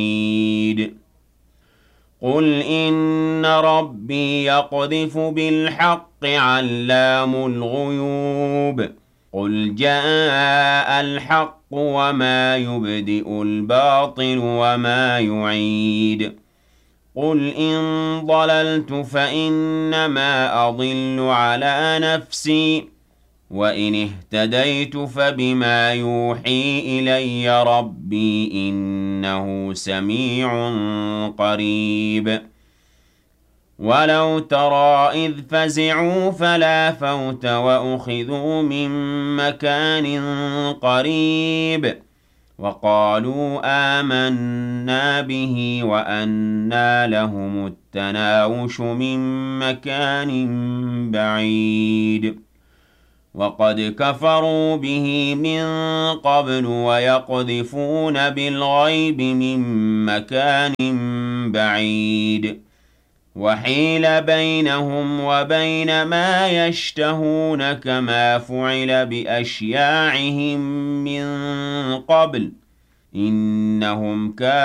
قُلْ إِنَّ رَبِّي يَقْذِفُ بِالْحَقِّ عَلَّامُ الْغُيُوبِ قُلْ جَاءَ الْحَقُّ وَمَا يُبْدِئُ الْبَاطِلُ وَمَا يُعِيدُ قُلْ إِن ضَلَلْتُ فَإِنَّمَا أَضِلُّ عَلَىٰ نَفْسِي وَإِنِ اهْتَدَيْتُ فَبِمَا يُوحِي إِلَيَّ رَبِّي ۚ إِنَّهُ سَمِيعٌ قَرِيبٌ وَلَوْ تَرَىٰ إِذْ فَزِعُوا فَلَا فَوْتَ وَأُخِذُوا مِن مَّكَانٍ قَرِيبٍ وَقَالُوا آمَنَّا بِهِ وَأَنَّىٰ لَهُمُ التَّنَاوُشُ مِن مَّكَانٍ بَعِيدٍ وَقَدْ كَفَرُوا بِهِ مِن قَبْلُ وَيَقْذِفُونَ بِالْغَيْبِ مِن مَّكَانٍ بَعِيدٍ وَحِيلَ بَيْنَهُمْ وَبَيْنَ مَا يَشْتَهُونَ كَمَا فُعِلَ بِأَشْيَاعِهِم مِّن قَبْلُ ۚ إِنَّهُمْ كَانُوا